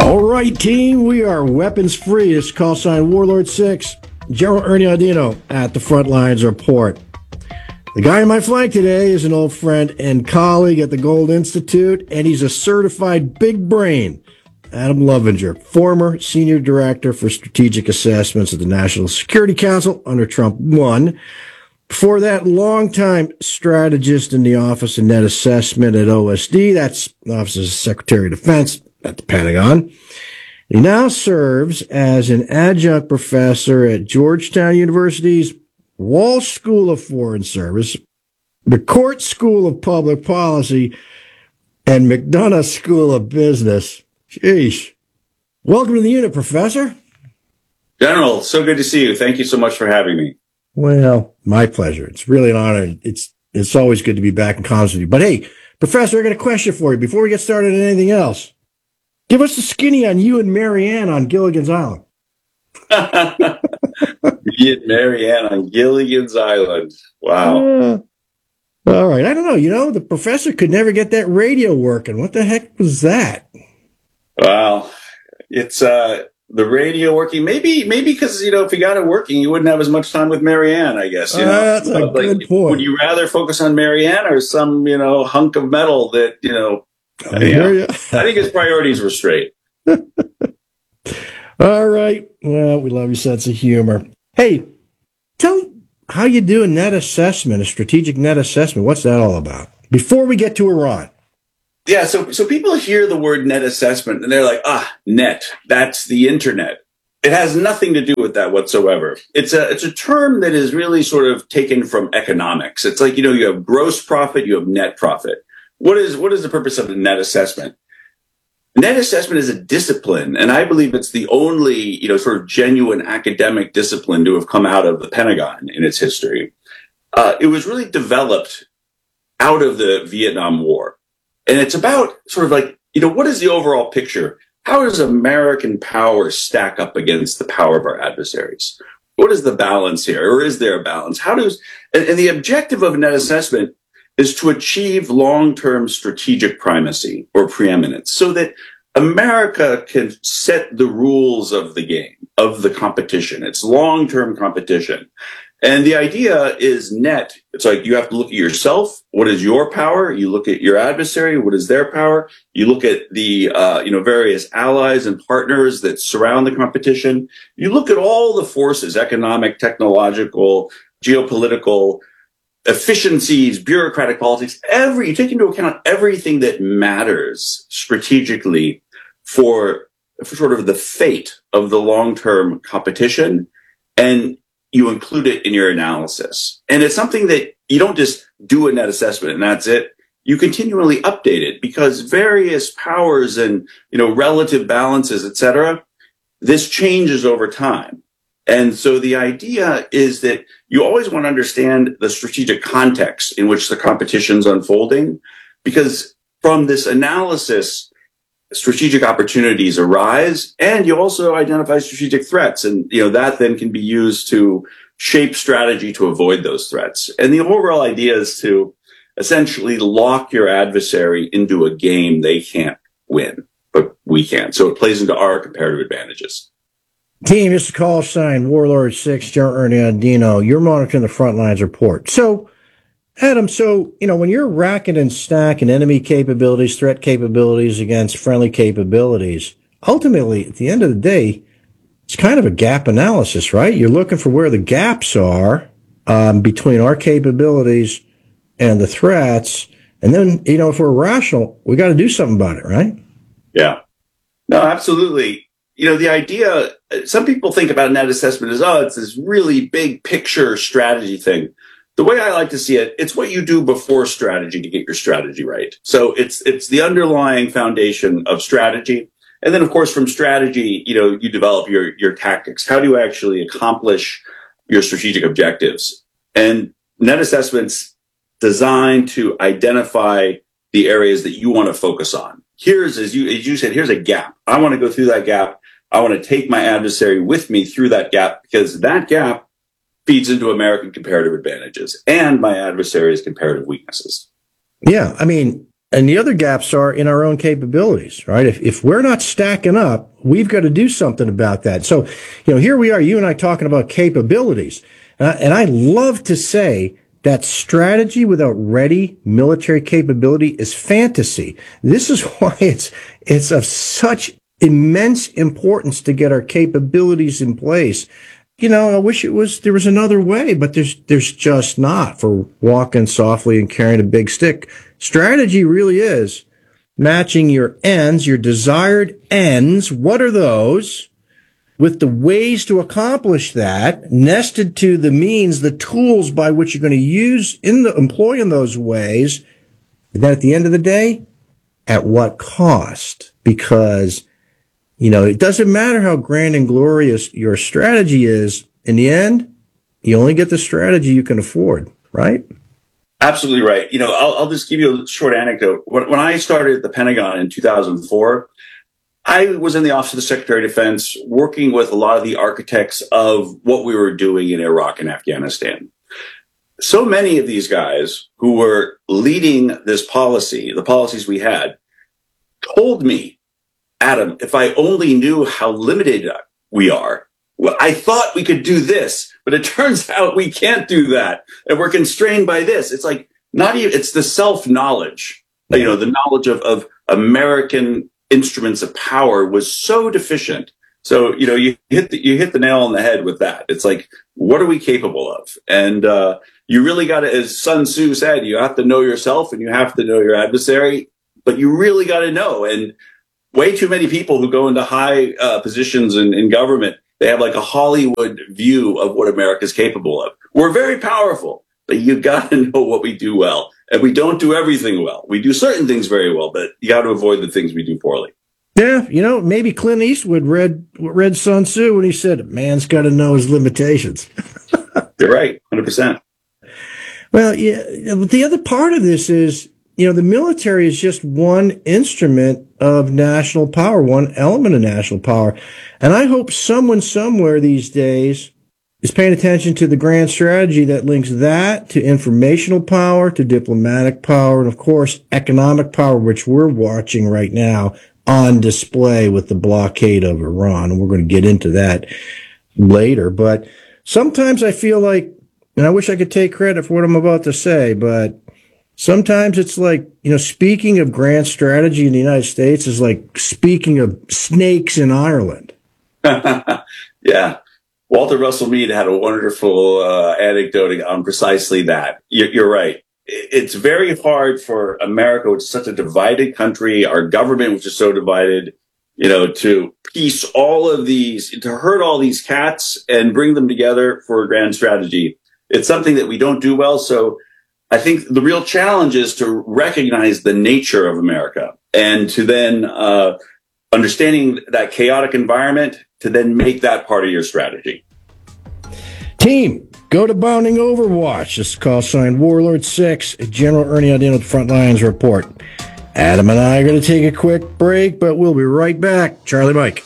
All right, team, we are weapons free. It's call sign Warlord 6, General Ernie Audino at the Front Lines Report. The guy on my flank today is an old friend and colleague at the Gold Institute, and he's a certified big brain. Adam Lovinger, former Senior Director for Strategic Assessments at the National Security Council under Trump 1. Before that, longtime strategist in the Office of Net Assessment at OSD. That's the Office of Secretary of Defense at the Pentagon. He now serves as an adjunct professor at Georgetown University's Walsh School of Foreign Service, the Court School of Public Policy, and McDonough School of Business. Sheesh. Welcome to the unit, Professor. General, so good to see you. Thank you so much for having me. Well, my pleasure. It's really an honor. It's always good to be back in comms with you. But hey, Professor, I got a question for you before we get started on anything else. Give us the skinny on you and Marianne on Gilligan's Island. Me and Marianne on Gilligan's Island. Wow. All right. I don't know. You know, the professor could never get that radio working. What the heck was that? Well, it's the radio working. Maybe because, if you got it working, you wouldn't have as much time with Marianne, I guess. That's a good point. Would you rather focus on Marianne or some, hunk of metal that, I think his priorities were straight. All right. Well, we love your sense of humor. Hey, tell me how you do a net assessment, a strategic net assessment. What's that all about? Before we get to Iran. Yeah, so people hear the word net assessment and they're like, net, that's the internet. It has nothing to do with that whatsoever. It's a term that is really sort of taken from economics. It's like, you have gross profit, you have net profit. What is the purpose of a net assessment? Net assessment is a discipline, and I believe it's the only, sort of genuine academic discipline to have come out of the Pentagon in its history. It was really developed out of the Vietnam War. And it's about sort of like, what is the overall picture? How does American power stack up against the power of our adversaries? What is the balance here? Or is there a balance? And the objective of a net assessment is to achieve long-term strategic primacy or preeminence so that America can set the rules of the game, of the competition. It's long-term competition. And the idea is net. It's like you have to look at yourself. What is your power? You look at your adversary. What is their power? You look at the, various allies and partners that surround the competition. You look at all the forces, economic, technological, geopolitical, efficiencies, bureaucratic politics, you take into account everything that matters strategically for sort of the fate of the long-term competition, and you include it in your analysis. And it's something that you don't just do a net assessment and that's it. You continually update it because various powers and, relative balances, et cetera, this changes over time. And so the idea is that you always want to understand the strategic context in which the competition's unfolding, because from this analysis, strategic opportunities arise, and you also identify strategic threats. And, that then can be used to shape strategy to avoid those threats. And the overall idea is to essentially lock your adversary into a game they can't win, but we can. So it plays into our comparative advantages. Team, this is call sign Warlord 6, General Ernie Audino. You're monitoring the Front Lines Report. So, Adam, when you're racking and stacking enemy capabilities, threat capabilities against friendly capabilities, ultimately, at the end of the day, it's kind of a gap analysis, right? You're looking for where the gaps are between our capabilities and the threats. And then, if we're rational, we got to do something about it, right? Yeah. No, absolutely. The idea, some people think about net assessment as, it's this really big picture strategy thing. The way I like to see it, it's what you do before strategy to get your strategy right. So it's the underlying foundation of strategy. And then, of course, from strategy, you develop your tactics. How do you actually accomplish your strategic objectives? And net assessment's designed to identify the areas that you want to focus on. As you said, here's a gap. I want to go through that gap. I want to take my adversary with me through that gap because that gap feeds into American comparative advantages and my adversary's comparative weaknesses. Yeah. I mean, And the other gaps are in our own capabilities, right? If we're not stacking up, we've got to do something about that. So, here we are, you and I talking about capabilities. And I love to say that strategy without ready military capability is fantasy. This is why it's of such immense importance to get our capabilities in place. I wish there was another way, but there's just not, for walking softly and carrying a big stick. Strategy really is matching your ends, your desired ends. What are those? With the ways to accomplish that, nested to the means, the tools by which you're going to employ in those ways. And then at the end of the day, at what cost? Because it doesn't matter how grand and glorious your strategy is. In the end, you only get the strategy you can afford, right? Absolutely right. I'll just give you a short anecdote. When I started at the Pentagon in 2004, I was in the Office of the Secretary of Defense working with a lot of the architects of what we were doing in Iraq and Afghanistan. So many of these guys who were leading this policy, the policies we had, told me, Adam, if I only knew how limited we are, well, I thought we could do this, but it turns out we can't do that. And we're constrained by this. It's like, it's the self-knowledge, the knowledge of American instruments of power was so deficient. So, you hit the nail on the head with that. It's like, what are we capable of? And, you really got to, as Sun Tzu said, you have to know yourself and you have to know your adversary, but you really got to know. And way too many people who go into high positions in government, they have like a Hollywood view of what America's capable of. We're very powerful, but you got to know what we do well. And we don't do everything well. We do certain things very well, but you got to avoid the things we do poorly. Yeah, maybe Clint Eastwood read Sun Tzu when he said, "A man's got to know his limitations." You're right, 100%. Well, yeah, the other part of this is, the military is just one instrument of national power, one element of national power. And I hope someone somewhere these days is paying attention to the grand strategy that links that to informational power, to diplomatic power, and of course, economic power, which we're watching right now on display with the blockade of Iran. And we're going to get into that later. But sometimes I feel like, and I wish I could take credit for what I'm about to say, but sometimes it's like, speaking of grand strategy in the United States is like speaking of snakes in Ireland. Yeah. Walter Russell Mead had a wonderful anecdote on precisely that. You're right. It's very hard for America, which is such a divided country, our government, which is so divided, to piece all of these, to herd all these cats and bring them together for a grand strategy. It's something that we don't do well. So I think the real challenge is to recognize the nature of America and to then, understanding that chaotic environment, to then make that part of your strategy. Team, go to Bounding Overwatch. This is call sign Warlord 6, General Ernie Audino, the Front Lines Report. Adam and I are going to take a quick break, but we'll be right back. Charlie Mike.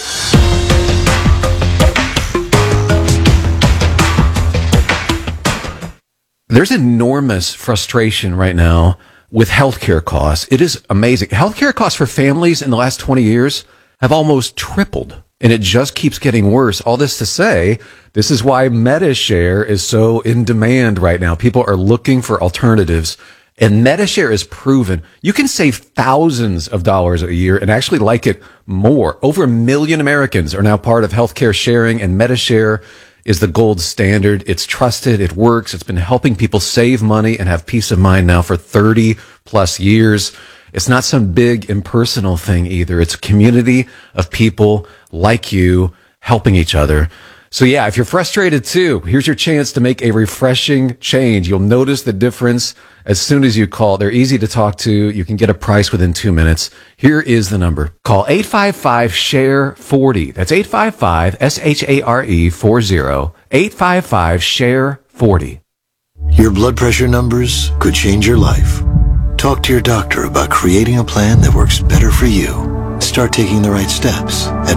There's enormous frustration right now with healthcare costs. It is amazing. Healthcare costs for families in the last 20 years have almost tripled, and it just keeps getting worse. All this to say, this is why MediShare is so in demand right now. People are looking for alternatives, and MediShare is proven. You can save thousands of dollars a year and actually like it more. Over 1 million Americans are now part of healthcare sharing, and MediShare is the gold standard. It's trusted. It works. It's been helping people save money and have peace of mind now for 30 plus years. It's not some big impersonal thing either. It's a community of people like you helping each other. So yeah, if you're frustrated too, here's your chance to make a refreshing change. You'll notice the difference as soon as you call. They're easy to talk to. You can get a price within 2 minutes. Here is the number. Call 855-SHARE-40. That's 855-SHARE-40. 855-SHARE-40. Your blood pressure numbers could change your life. Talk to your doctor about creating a plan that works better for you. Start taking the right steps at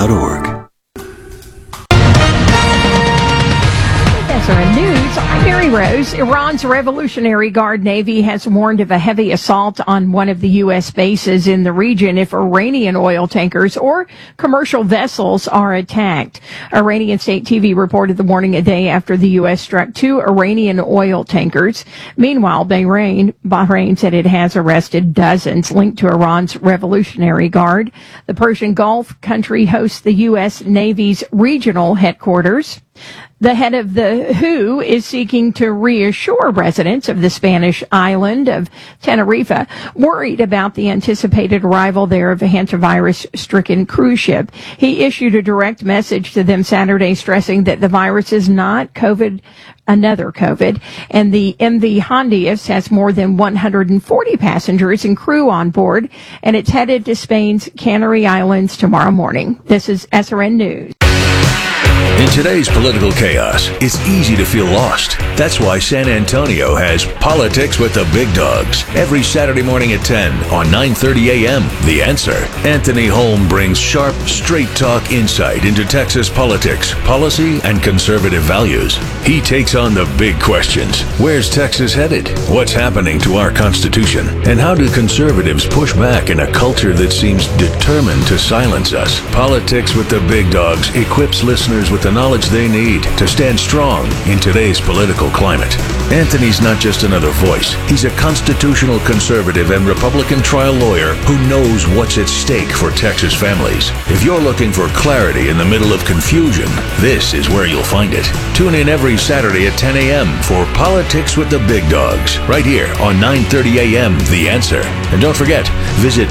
manageyourbp.org. SRN News, I'm Mary Rose. Iran's Revolutionary Guard Navy has warned of a heavy assault on one of the U.S. bases in the region if Iranian oil tankers or commercial vessels are attacked. Iranian state TV reported the warning a day after the U.S. struck 2 Iranian oil tankers. Meanwhile, Bahrain said it has arrested dozens linked to Iran's Revolutionary Guard. The Persian Gulf country hosts the U.S. Navy's regional headquarters. The head of the WHO is seeking to reassure residents of the Spanish island of Tenerife worried about the anticipated arrival there of a hantavirus-stricken cruise ship. He issued a direct message to them Saturday stressing that the virus is not another COVID, and the MV Hondius has more than 140 passengers and crew on board, and it's headed to Spain's Canary Islands tomorrow morning. This is SRN News. In today's political chaos, it's easy to feel lost. That's why San Antonio has Politics with the Big Dogs every Saturday morning at 10 on 9:30 a.m. The Answer. Anthony Holm brings sharp, straight-talk insight into Texas politics, policy, and conservative values. He takes on the big questions. Where's Texas headed? What's happening to our Constitution? And how do conservatives push back in a culture that seems determined to silence us? Politics with the Big Dogs equips listeners with the knowledge they need to stand strong in today's political climate. Anthony's not just another voice. He's a constitutional conservative and Republican trial lawyer who knows what's at stake for Texas families. If you're looking for clarity in the middle of confusion, this is where you'll find it. Tune in every Saturday at 10 a.m. for Politics with the Big Dogs, right here on 9:30 a.m. The Answer. And don't forget, visit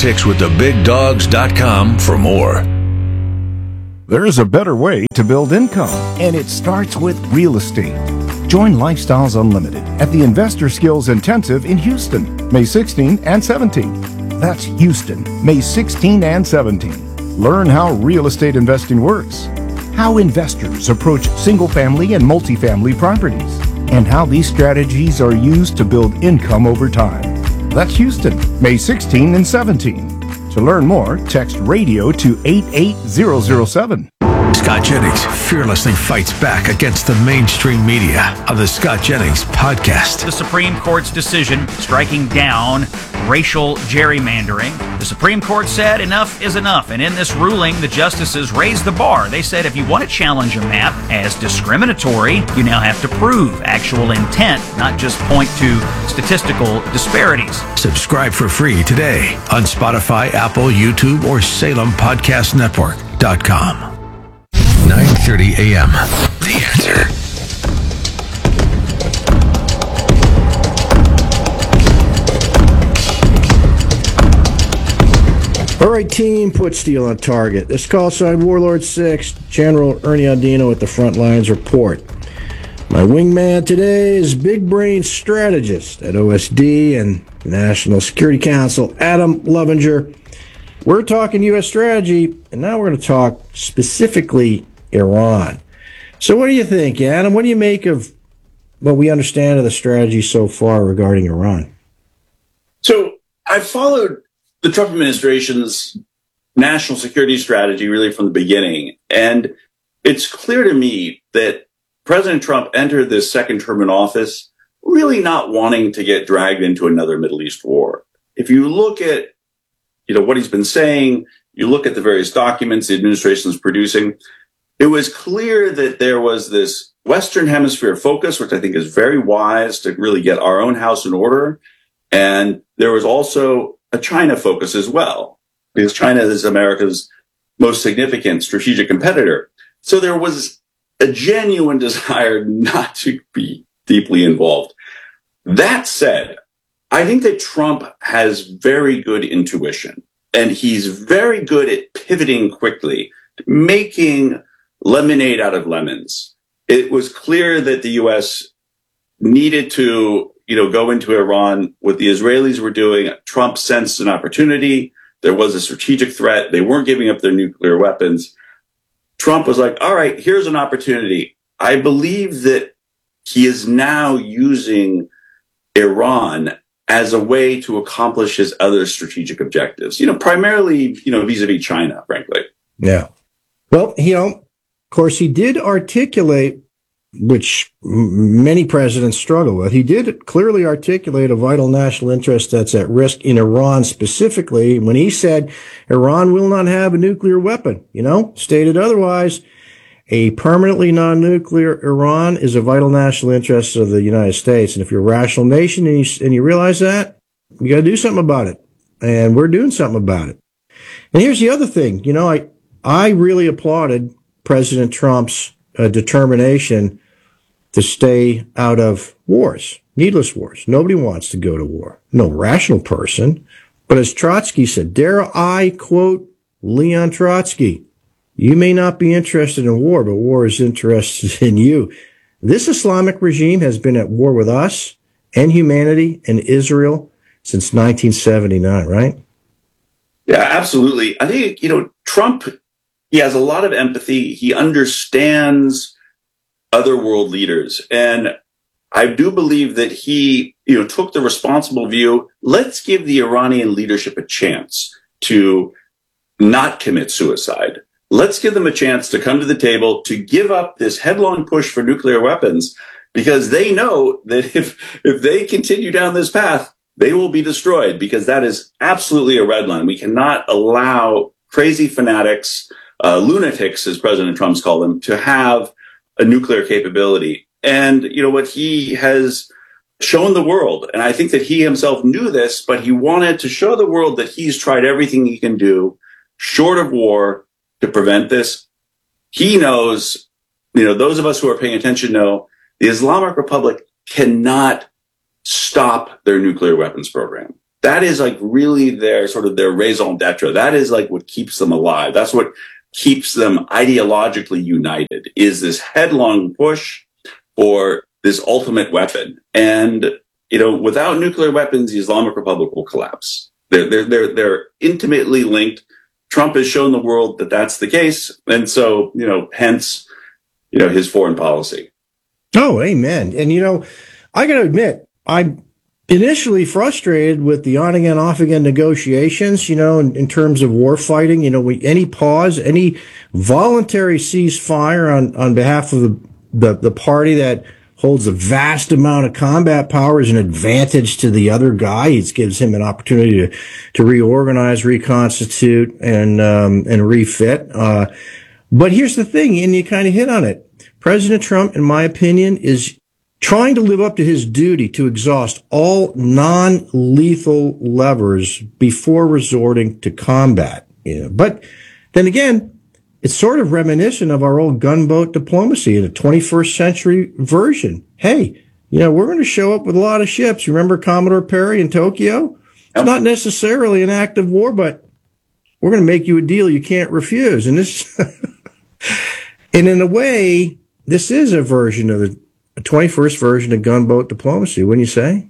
politicswiththebigdogs.com for more. There is a better way to build income, and it starts with real estate. Join Lifestyles Unlimited at the Investor Skills Intensive in Houston, May 16 and 17. That's Houston, May 16 and 17. Learn how real estate investing works, how investors approach single-family and multifamily properties, and how these strategies are used to build income over time. That's Houston, May 16 and 17. To learn more, text radio to 88007. Scott Jennings fearlessly fights back against the mainstream media on the Scott Jennings podcast. The Supreme Court's decision striking down racial gerrymandering. The Supreme Court said enough is enough, and in this ruling, the justices raised the bar. They said if you want to challenge a map as discriminatory, you now have to prove actual intent, not just point to statistical disparities. Subscribe for free today on Spotify, Apple, YouTube, or SalemPodcastNetwork.com. 9:30 a.m. The Answer. All right, team, put steel on target. This call sign Warlord 6, General Ernie Audino at the Front Lines Report. My wingman today is big brain strategist at OSD and National Security Council, Adam Lovinger. We're talking U.S. strategy, and now we're going to talk specifically Iran. So what do you think, Adam? What do you make of what we understand of the strategy so far regarding Iran? So I've followed the Trump administration's national security strategy really from the beginning, and it's clear to me that President Trump entered this second term in office really not wanting to get dragged into another Middle East war. If you look at what he's been saying, you look at the various documents the administration is producing, it was clear that there was this Western Hemisphere focus, which I think is very wise to really get our own house in order. And there was also a China focus as well, because China is America's most significant strategic competitor. So there was a genuine desire not to be deeply involved. That said, I think that Trump has very good intuition, and he's very good at pivoting quickly, making lemonade out of lemons. It was clear that the U.S. needed to, go into Iran. What the Israelis were doing, Trump sensed an opportunity. There was a strategic threat. They weren't giving up their nuclear weapons. Trump was like, all right, here's an opportunity. I believe that he is now using Iran as a way to accomplish his other strategic objectives, primarily, vis-a-vis China, frankly. Yeah. Well, of course, he did articulate which many presidents struggle with. He did clearly articulate a vital national interest that's at risk in Iran specifically when he said Iran will not have a nuclear weapon. Stated otherwise, a permanently non-nuclear Iran is a vital national interest of the United States. And if you're a rational nation and you realize that, you got to do something about it. And we're doing something about it. And here's the other thing. I really applauded President Trump's determination to stay out of wars, needless wars. Nobody wants to go to war. No rational person. But as Trotsky said, dare I quote Leon Trotsky, you may not be interested in war, but war is interested in you. This Islamic regime has been at war with us and humanity and Israel since 1979, right? Yeah, absolutely. I think, Trump, he has a lot of empathy. He understands other world leaders. And I do believe that he, took the responsible view. Let's give the Iranian leadership a chance to not commit suicide. Let's give them a chance to come to the table, to give up this headlong push for nuclear weapons, because they know that if they continue down this path, they will be destroyed, because that is absolutely a red line. We cannot allow crazy fanatics, lunatics, as President Trump's called them, to have a nuclear capability. And, what he has shown the world, and I think that he himself knew this, but he wanted to show the world that he's tried everything he can do, short of war, to prevent this. He knows, those of us who are paying attention know the Islamic Republic cannot stop their nuclear weapons program. That is really their raison d'etre. That is what keeps them alive. That's what keeps them ideologically united, is this headlong push for this ultimate weapon. And, without nuclear weapons, the Islamic Republic will collapse. They're intimately linked. Trump has shown the world that that's the case. And so, hence, his foreign policy. Oh, amen. And, I got to admit, I'm initially frustrated with the on-again, off-again negotiations, in terms of war fighting. Any pause, any voluntary ceasefire on behalf of the party that holds a vast amount of combat power is an advantage to the other guy. It gives him an opportunity to reorganize, reconstitute, and refit. But here's the thing, and you kind of hit on it. President Trump, in my opinion, is trying to live up to his duty to exhaust all non-lethal levers before resorting to combat. But then again, it's sort of reminiscent of our old gunboat diplomacy in a 21st century version. Hey, we're going to show up with a lot of ships. Remember Commodore Perry in Tokyo? It's not necessarily an act of war, but we're going to make you a deal you can't refuse. And this, and in a way, this is a version of the 21st version of gunboat diplomacy, wouldn't you say?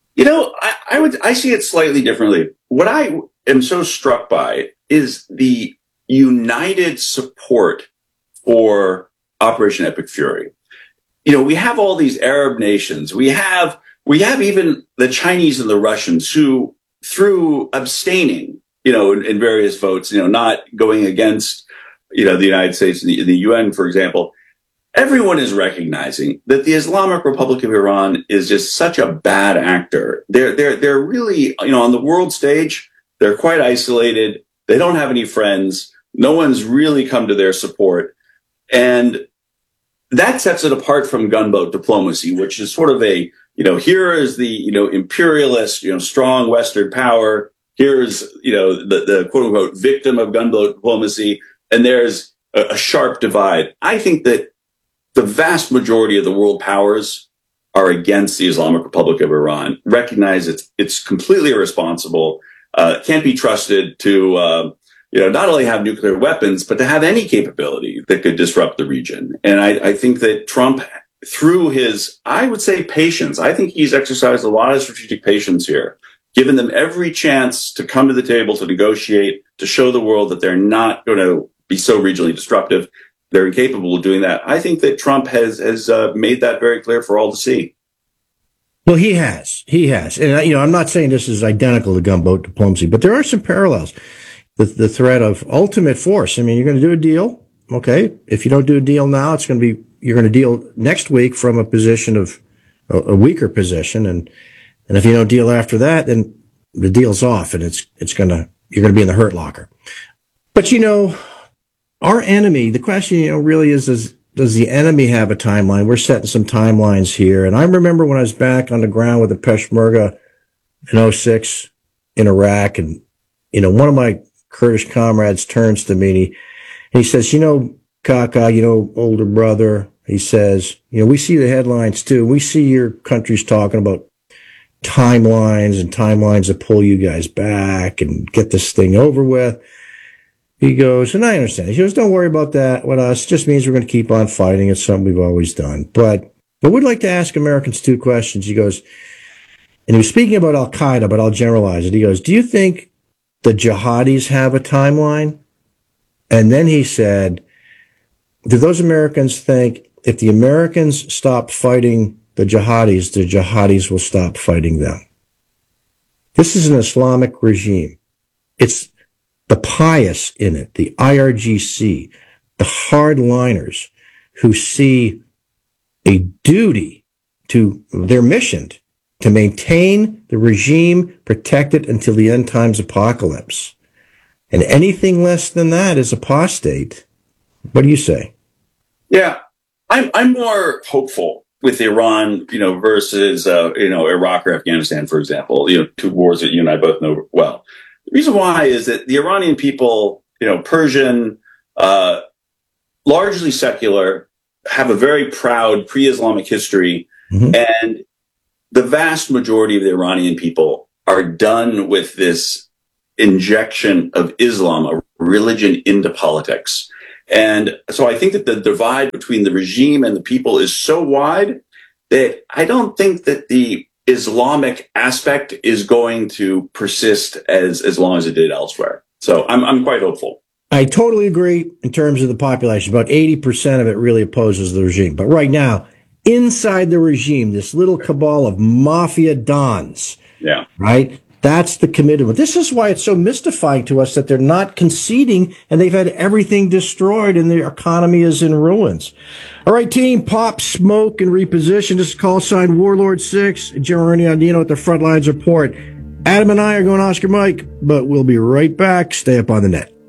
I see it slightly differently. What I am so struck by is the united support for Operation Epic Fury. We have all these Arab nations. We have even the Chinese and the Russians who, through abstaining, in various votes, not going against, the United States and the UN, for example, everyone is recognizing that the Islamic Republic of Iran is just such a bad actor. They're really, on the world stage, they're quite isolated. They don't have any friends. No one's really come to their support. And that sets it apart from gunboat diplomacy, which is sort of a, here is the, imperialist, strong Western power. Here's, the quote unquote victim of gunboat diplomacy. And there's a sharp divide. I think that the vast majority of the world powers are against the Islamic Republic of Iran, recognize it's completely irresponsible, can't be trusted to, not only have nuclear weapons, but to have any capability that could disrupt the region. And I think that Trump, through his, I would say, patience, I think he's exercised a lot of strategic patience here, given them every chance to come to the table, to negotiate, to show the world that they're not going to be so regionally disruptive. They're incapable of doing that. I think that Trump has made that very clear for all to see. Well, he has. And, I'm not saying this is identical to gunboat diplomacy, but there are some parallels. The threat of ultimate force. I mean, you're going to do a deal. Okay. If you don't do a deal now, it's going to be you're going to deal next week from a position of a weaker position. And if you don't deal after that, then the deal's off and you're going to be in the hurt locker. But, our enemy, the question, really is, does the enemy have a timeline? We're setting some timelines here. And I remember when I was back on the ground with the Peshmerga in 2006 in Iraq, and, one of my Kurdish comrades turns to me and he says, Kaka, older brother, he says, we see the headlines too. We see your country's talking about timelines that pull you guys back and get this thing over with. He goes, and I understand. He goes, don't worry about that with us. It just means we're going to keep on fighting. It's something we've always done. But I would like to ask Americans 2 questions. He goes, and he was speaking about Al-Qaeda, but I'll generalize it. He goes, do you think the jihadis have a timeline? And then he said, do those Americans think if the Americans stop fighting the jihadis will stop fighting them? This is an Islamic regime. It's the pious in it, the IRGC, the hardliners who see a duty to their mission to maintain the regime, protect it until the end times apocalypse. And anything less than that is apostate. What do you say? Yeah, I'm more hopeful with Iran, versus, Iraq or Afghanistan, for example, 2 wars that you and I both know well. The reason why is that the Iranian people, Persian, largely secular, have a very proud pre-Islamic history. Mm-hmm. And the vast majority of the Iranian people are done with this injection of Islam, a religion, into politics. And so I think that the divide between the regime and the people is so wide that I don't think that the Islamic aspect is going to persist as long as it did elsewhere. So I'm quite hopeful. I totally agree in terms of the population. About 80% of it really opposes the regime. But right now, inside the regime, this little cabal of mafia dons, right? That's the commitment. This is why it's so mystifying to us that they're not conceding and they've had everything destroyed and their economy is in ruins. All right, team, pop, smoke, and reposition. This is call sign Warlord 6. General Ernie Andino at the Frontlines Report. Adam and I are going Oscar Mike, but we'll be right back. Stay up on the net.